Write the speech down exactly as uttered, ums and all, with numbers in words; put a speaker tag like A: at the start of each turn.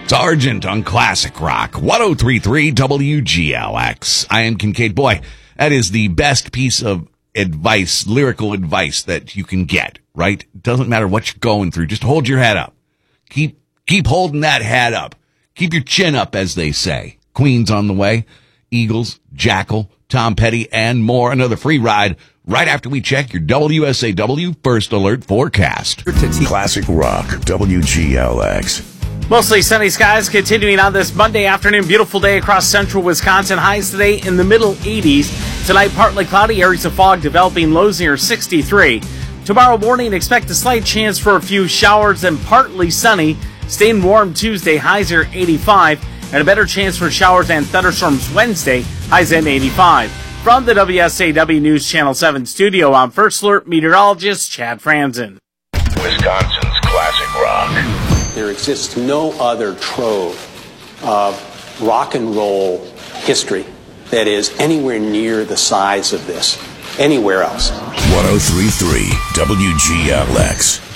A: Sergeant on Classic Rock, ten thirty-three W G L X. I am Kincaid. Boy, that is the best piece of advice, lyrical advice that you can get, right? Doesn't matter what you're going through. Just hold your head up. Keep, keep holding that head up. Keep your chin up, as they say. Queens on the way. Eagles, Jackal, Tom Petty, and more. Another free ride right after we check your W S A W First Alert forecast.
B: Classic Rock, W G L X.
C: Mostly sunny skies continuing on this Monday afternoon. Beautiful day across central Wisconsin. Highs today in the middle eighties. Tonight, partly cloudy, areas of fog developing, lows near sixty-three. Tomorrow morning, expect a slight chance for a few showers and partly sunny. Staying warm Tuesday, highs are eighty-five. And a better chance for showers and thunderstorms Wednesday, highs in eighty-five. From the W S A W News Channel seven studio, I'm First Alert meteorologist Chad Franzen.
B: Wisconsin's Classic Rock.
D: There exists no other trove of rock and roll history that is anywhere near the size of this, anywhere else.
B: ten thirty-three W G L X.